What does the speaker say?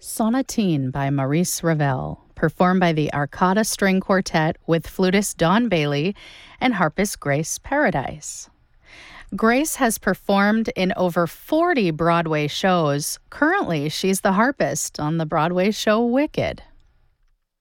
Sonatine by Maurice Ravel, performed by the Arcada String Quartet with flutist Don Bailey and harpist Grace Paradise. Grace has performed in over 40 Broadway shows. Currently, she's the harpist on the Broadway show Wicked.